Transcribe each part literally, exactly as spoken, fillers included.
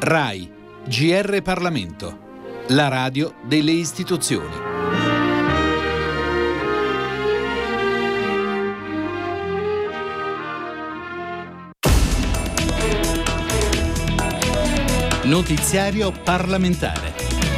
RAI, G R Parlamento, la radio delle istituzioni. Notiziario parlamentare.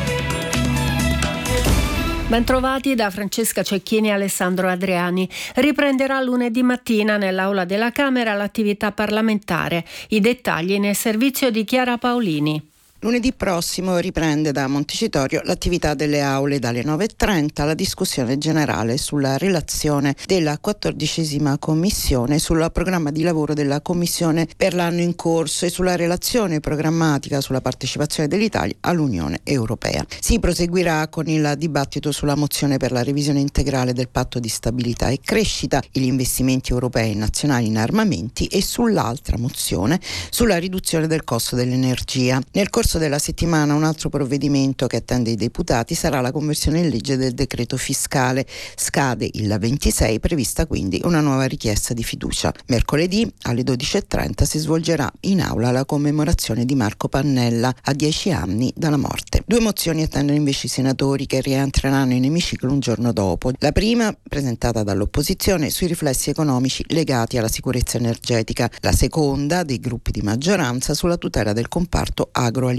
Bentrovati da Francesca Cecchini e Alessandro Adriani. Riprenderà lunedì mattina nell'Aula della Camera l'attività parlamentare. I dettagli nel servizio di Chiara Paolini. Lunedì prossimo riprende da Montecitorio l'attività delle aule dalle nove e trenta, la discussione generale sulla relazione della quattordicesima commissione sul programma di lavoro della commissione per l'anno in corso e sulla relazione programmatica sulla partecipazione dell'Italia all'Unione Europea. Si proseguirà con il dibattito sulla mozione per la revisione integrale del patto di stabilità e crescita, gli investimenti europei e nazionali in armamenti e sull'altra mozione sulla riduzione del costo dell'energia. Nel corso della settimana un altro provvedimento che attende i deputati sarà la conversione in legge del decreto fiscale. Scade il ventisei, prevista quindi una nuova richiesta di fiducia. Mercoledì alle dodici e trenta si svolgerà in aula la commemorazione di Marco Pannella a dieci anni dalla morte. Due mozioni attendono invece i senatori che rientreranno in emiciclo un giorno dopo. La prima, presentata dall'opposizione, sui riflessi economici legati alla sicurezza energetica. La seconda, dei gruppi di maggioranza, sulla tutela del comparto agroalimentare.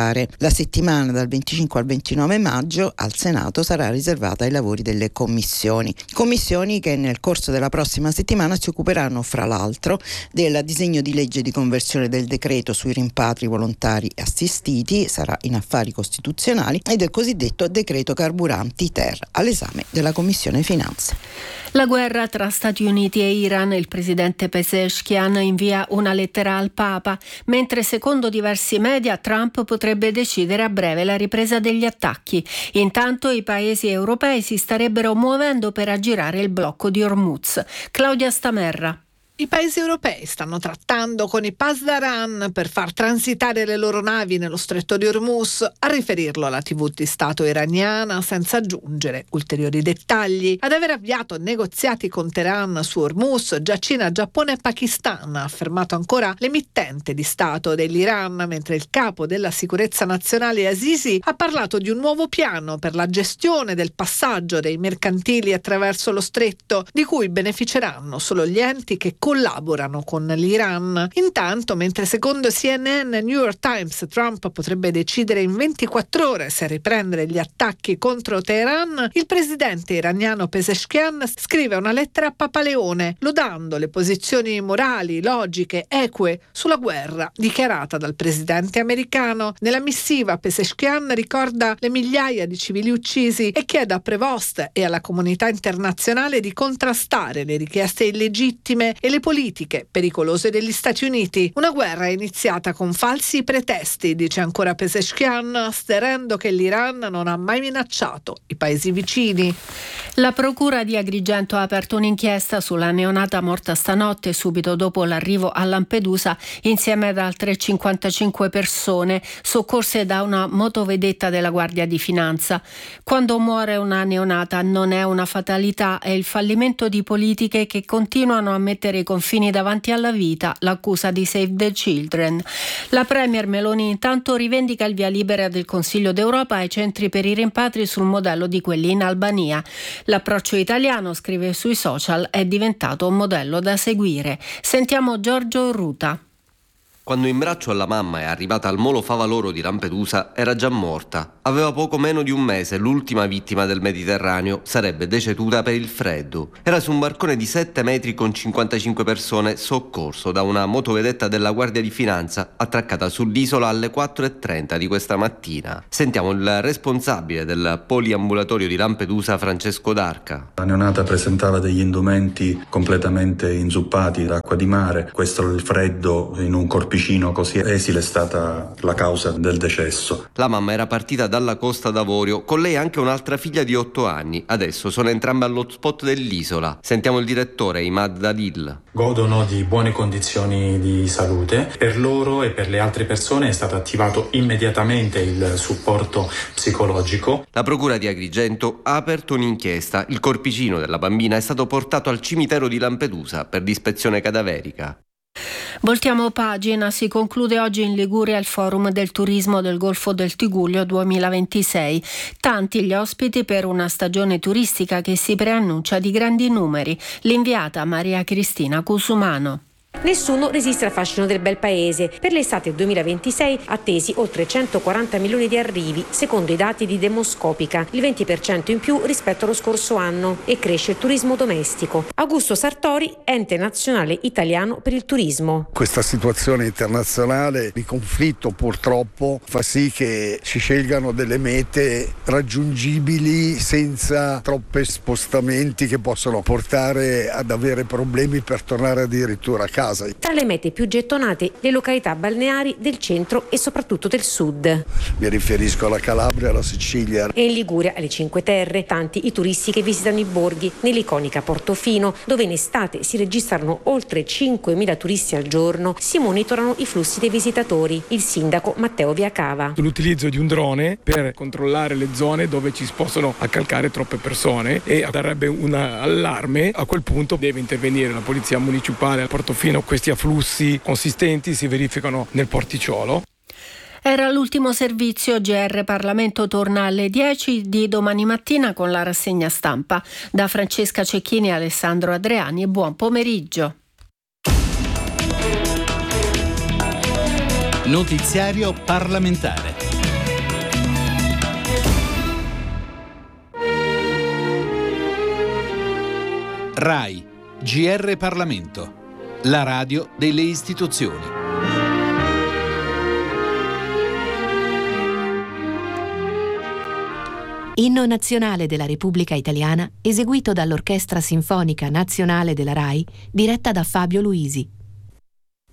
La settimana dal venticinque al ventinove maggio al Senato sarà riservata ai lavori delle commissioni. Commissioni che nel corso della prossima settimana si occuperanno, fra l'altro, del disegno di legge di conversione del decreto sui rimpatri volontari assistiti, sarà in affari costituzionali, e del cosiddetto decreto carburanti ter, all'esame della Commissione Finanze. La guerra tra Stati Uniti e Iran. Il presidente Pezeshkian invia una lettera al Papa, mentre secondo diversi media Trump potrebbe decidere a breve la ripresa degli attacchi. Intanto i paesi europei si starebbero muovendo per aggirare il blocco di Hormuz. Claudia Stamerra. I paesi europei stanno trattando con i Pasdaran per far transitare le loro navi nello stretto di Hormuz, a riferirlo alla tivù di Stato iraniana, senza aggiungere ulteriori dettagli. Ad aver avviato negoziati con Teheran su Hormuz, già Cina, Giappone e Pakistan, ha affermato ancora l'emittente di Stato dell'Iran, mentre il capo della sicurezza nazionale Azizi ha parlato di un nuovo piano per la gestione del passaggio dei mercantili attraverso lo stretto, di cui beneficeranno solo gli enti che collaborano con l'Iran. Intanto, mentre secondo C N N e New York Times Trump potrebbe decidere in ventiquattro ore se riprendere gli attacchi contro Teheran, il presidente iraniano Pezeshkian scrive una lettera a Papa Leone lodando le posizioni morali, logiche, eque sulla guerra dichiarata dal presidente americano. Nella missiva Pezeshkian ricorda le migliaia di civili uccisi e chiede a Prevost e alla comunità internazionale di contrastare le richieste illegittime e le politiche pericolose degli Stati Uniti. Una guerra iniziata con falsi pretesti, dice ancora Pezeshkian, asterendo che l'Iran non ha mai minacciato i paesi vicini. La procura di Agrigento ha aperto un'inchiesta sulla neonata morta stanotte subito dopo l'arrivo a Lampedusa insieme ad altre cinquantacinque persone soccorse da una motovedetta della Guardia di Finanza. Quando muore una neonata non è una fatalità, è il fallimento di politiche che continuano a mettere i confini davanti alla vita, l'accusa di Save the Children. La Premier Meloni intanto rivendica il via libera del Consiglio d'Europa ai centri per i rimpatri sul modello di quelli in Albania. L'approccio italiano, scrive sui social, è diventato un modello da seguire. Sentiamo Giorgio Ruta. Quando in braccio alla mamma è arrivata al molo Favaloro di Lampedusa era già morta. Aveva poco meno di un mese, l'ultima vittima del Mediterraneo sarebbe deceduta per il freddo. Era su un barcone di sette metri con cinquantacinque persone, soccorso da una motovedetta della Guardia di Finanza attraccata sull'isola alle quattro e trenta di questa mattina. Sentiamo il responsabile del poliambulatorio di Lampedusa, Francesco D'Arca. La neonata presentava degli indumenti completamente inzuppati d'acqua di mare. Questo il freddo in un corpicino così esile è stata la causa del decesso. La mamma era partita dalla Costa d'Avorio, con lei anche un'altra figlia di otto anni. Adesso sono entrambe all'hotspot dell'isola. Sentiamo il direttore Imad Dalil. Godono di buone condizioni di salute. Per loro e per le altre persone è stato attivato immediatamente il supporto psicologico. La procura di Agrigento ha aperto un'inchiesta. Il corpicino della bambina è stato portato al cimitero di Lampedusa per dispezione cadaverica. Voltiamo pagina, si conclude oggi in Liguria il forum del turismo del Golfo del Tigullio duemilaventisei. Tanti gli ospiti per una stagione turistica che si preannuncia di grandi numeri. L'inviata Maria Cristina Cusumano. Nessuno resiste al fascino del bel paese. Per l'estate duemilaventisei attesi oltre centoquaranta milioni di arrivi, secondo i dati di Demoscopica, il venti per cento in più rispetto allo scorso anno, e cresce il turismo domestico. Augusto Sartori, ente nazionale italiano per il turismo. Questa situazione internazionale di conflitto purtroppo fa sì che si scelgano delle mete raggiungibili senza troppi spostamenti che possono portare ad avere problemi per tornare addirittura a casa. Tra le mete più gettonate, le località balneari del centro e soprattutto del sud. Mi riferisco alla Calabria, alla Sicilia. E in Liguria alle Cinque Terre, tanti i turisti che visitano i borghi, nell'iconica Portofino, dove in estate si registrano oltre cinquemila turisti al giorno, si monitorano i flussi dei visitatori. Il sindaco Matteo Viacava. L'utilizzo di un drone per controllare le zone dove ci si possono accalcare troppe persone e darebbe un allarme. A quel punto deve intervenire la polizia municipale al Portofino. Questi afflussi consistenti si verificano nel porticciolo. Era l'ultimo servizio. G R Parlamento torna alle dieci di domani mattina con la rassegna stampa. Da Francesca Cecchini e Alessandro Adriani, e buon pomeriggio. Notiziario parlamentare. RAI, G R Parlamento, la radio delle istituzioni. Inno nazionale della Repubblica Italiana, eseguito dall'Orchestra Sinfonica Nazionale della RAI, diretta da Fabio Luisi.